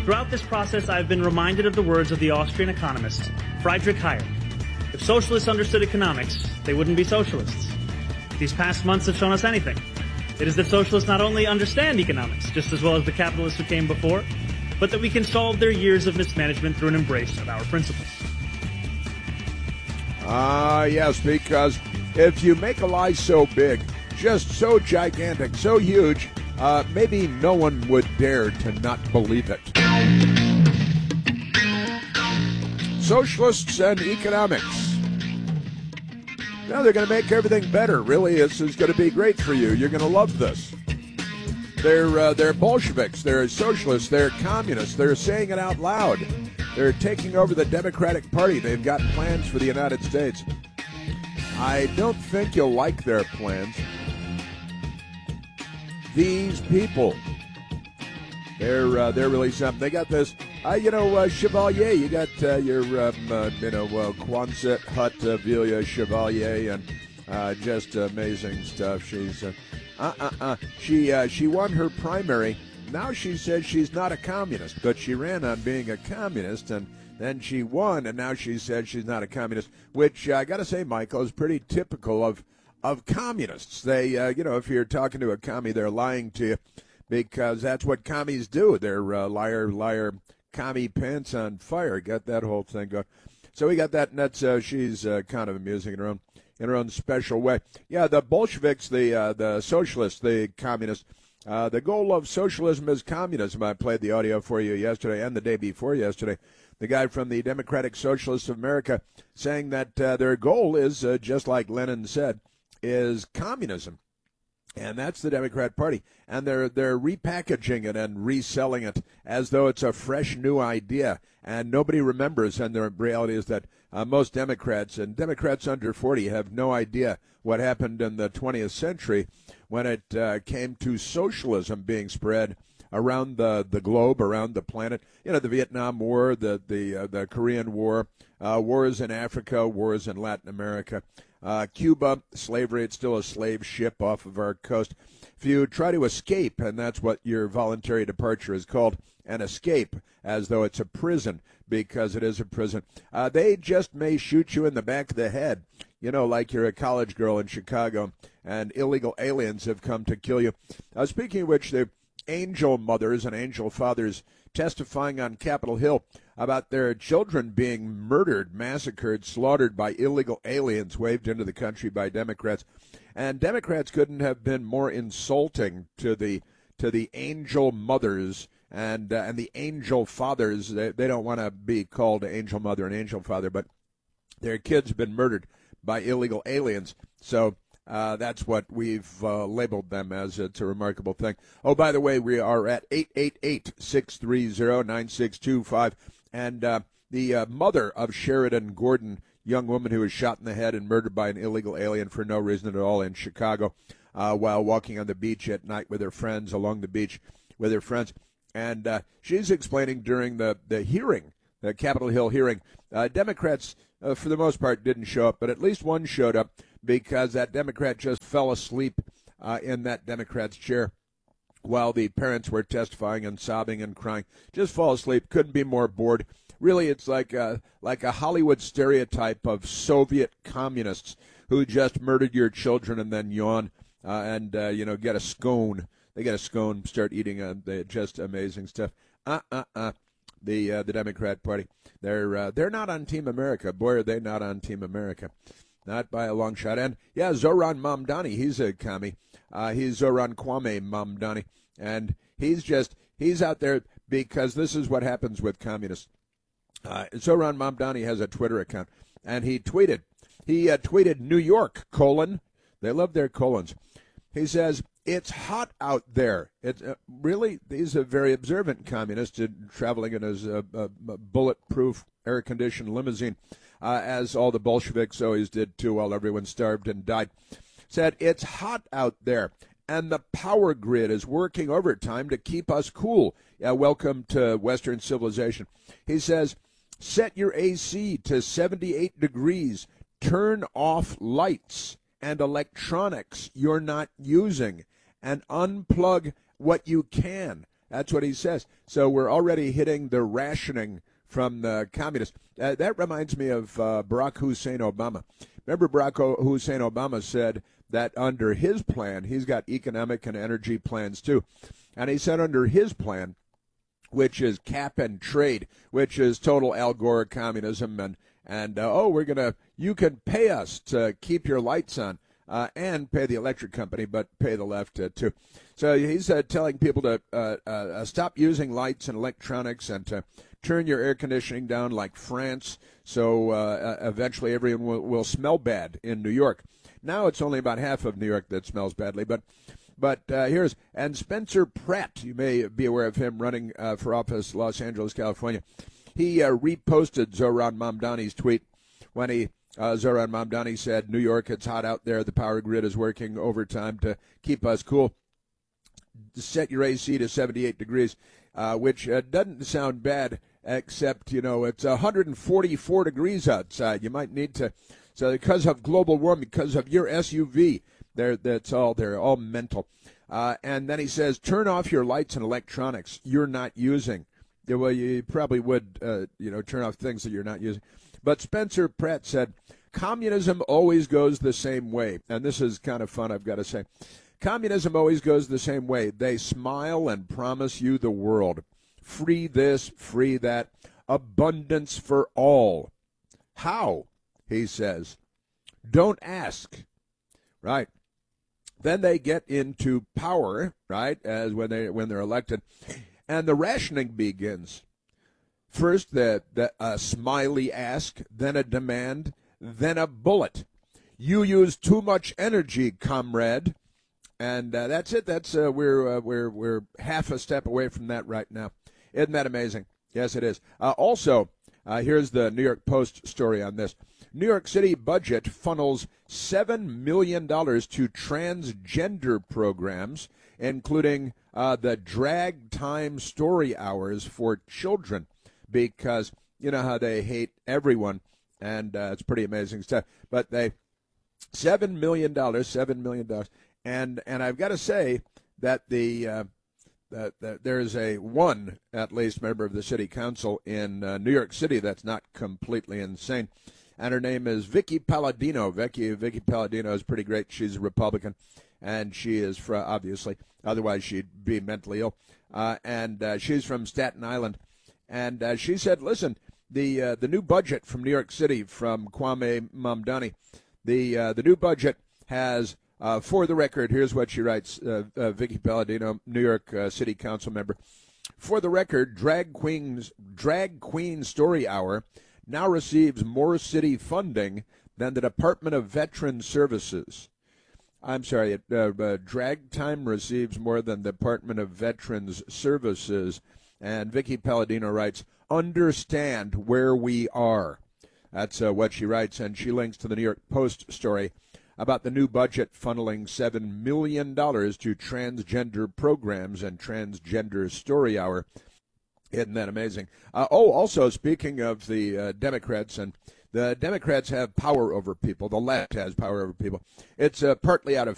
Throughout this process, I've been reminded of the words of the Austrian economist, Friedrich Hayek. If socialists understood economics, they wouldn't be socialists. These past months have shown us anything. It is that socialists not only understand economics just as well as the capitalists who came before, but that we can solve their years of mismanagement through an embrace of our principles. Yes, because if you make a lie so big, just so gigantic, so huge, maybe no one would dare to not believe it. Socialists and economics. Now they're going to make everything better. Really, this is going to be great for you. You're going to love this. They're Bolsheviks. They're socialists. They're communists. They're saying it out loud. They're taking over the Democratic Party. They've got plans for the United States. I don't think you'll like their plans. These people, they're really something. They got this, Chevalier. You got your, Quonset Huttville Chevalier, and just amazing stuff. She's, she won her primary. Now she says she's not a communist, but she ran on being a communist, and then she won, and now she said she's not a communist, which I got to say, Michael, is pretty typical of communists. They, if you're talking to a commie, they're lying to you because that's what commies do. They're liar, commie pants on fire. Got that whole thing going. So we got that, and that's she's kind of amusing in her own special way. Yeah, the Bolsheviks, the socialists, the communists. The goal of socialism is communism. I played the audio for you yesterday and the day before yesterday. The guy from the Democratic Socialists of America saying that their goal is, just like Lenin said, is communism. And that's the Democrat Party. And they're repackaging it and reselling it as though it's a fresh new idea. And nobody remembers. And the reality is that most Democrats and Democrats under 40 have no idea what happened in the 20th century when it came to socialism being spread around the globe, around the planet. You know, the Vietnam War, the Korean War, wars in Africa, wars in Latin America. Cuba, slavery, it's still a slave ship off of our coast. If you try to escape, and that's what your voluntary departure is called, an escape, as though it's a prison, because it is a prison, they just may shoot you in the back of the head, like you're a college girl in Chicago, and illegal aliens have come to kill you. Speaking of which, the angel mothers and angel fathers testifying on Capitol Hill about their children being murdered, massacred, slaughtered by illegal aliens waved into the country by Democrats. And Democrats couldn't have been more insulting to the angel mothers and the angel fathers. They don't want to be called angel mother and angel father, but their kids have been murdered by illegal aliens. So that's what we've labeled them as. It's a remarkable thing. Oh, by the way, we are at 888-630-9625. And the mother of Sheridan Gordon, young woman who was shot in the head and murdered by an illegal alien for no reason at all in Chicago while walking on the beach at night with her friends, along the beach with her friends. And she's explaining during the hearing, the Capitol Hill hearing, Democrats, for the most part, didn't show up, but at least one showed up because that Democrat just fell asleep in that Democrat's chair while the parents were testifying and sobbing and crying. Just fall asleep, couldn't be more bored. Really, it's like a Hollywood stereotype of Soviet communists who just murdered your children and then yawn and get a scone. They get a scone, start eating just amazing stuff. The Democrat Party. They're not on Team America. Boy, are they not on Team America. Not by a long shot. And, yeah, Zoran Mamdani, he's a commie. He's Zoran Kwame Mamdani. And he's out there because this is what happens with communists. Zoran Mamdani has a Twitter account, and he tweeted New York, : they love their colons. He says, it's hot out there. It's really, he's a very observant communist traveling in his bulletproof air-conditioned limousine, as all the Bolsheviks always did too while everyone starved and died. Said, it's hot out there, and the power grid is working overtime to keep us cool. Welcome to Western civilization. He says, set your AC to 78 degrees, turn off lights and electronics you're not using, and unplug what you can. That's what he says. So we're already hitting the rationing from the communists. That reminds me of Barack Hussein Obama. Remember, Barack Hussein Obama said that under his plan, he's got economic and energy plans too. And he said under his plan, which is cap and trade, which is total Al Gore communism, and you can pay us to keep your lights on and pay the electric company, but pay the left too. So he's telling people to stop using lights and electronics and to turn your air conditioning down like France, so eventually everyone will smell bad in New York. Now it's only about half of New York that smells badly, but and Spencer Pratt, you may be aware of him, running for office, Los Angeles, California. He reposted Zohran Mamdani's tweet when Zohran Mamdani said, New York, it's hot out there, the power grid is working overtime to keep us cool. Set your AC to 78 degrees, which doesn't sound bad, except, it's 144 degrees outside. You might need to, so because of global warming, because of your SUV, they're all mental. And then he says, turn off your lights and electronics you're not using. Well, you probably would, turn off things that you're not using. But Spencer Pratt said, communism always goes the same way. And this is kind of fun, I've got to say. Communism always goes the same way. They smile and promise you the world. Free this, free that. Abundance for all. How? He says. Don't ask. Right. Then they get into power, right, as when they're elected, and the rationing begins. First, a smiley ask, then a demand, then a bullet. You use too much energy, comrade, and that's it. That's we're half a step away from that right now. Isn't that amazing? Yes, it is. Also, here's the New York Post story on this. New York City budget funnels $7 million to transgender programs, including the drag time story hours for children, because you know how they hate everyone, and it's pretty amazing stuff. But they $7 million, and I've got to say that that there's one at least member of the city council in New York City that's not completely insane. And her name is Vicky Palladino. Vicky Palladino is pretty great. She's a Republican, and she is obviously, otherwise she'd be mentally ill. And she's from Staten Island. And she said, listen, the new budget from New York City from Kwame Mamdani, the new budget has, for the record, here's what she writes, Vicky Palladino, New York City Council member. For the record, Drag Queen Story Hour now receives more city funding than the Department of Veteran Services. I'm sorry, Drag Time receives more than the Department of Veterans Services. And Vicky Palladino writes, understand where we are. That's what she writes, and she links to the New York Post story about the new budget funneling $7 million to transgender programs and transgender story hour. Isn't that amazing? Also, speaking of the Democrats, and the Democrats have power over people. The left has power over people. It's partly out of